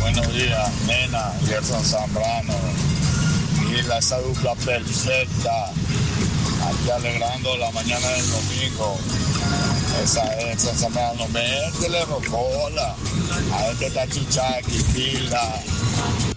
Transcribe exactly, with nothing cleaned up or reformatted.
Buenos días, nena, Gerson Zambrano. Y la esa dupla perfecta. Aquí alegrando la mañana del domingo. Esa es, esa Zambrano. Métele rocola. A este está chichaki, pila.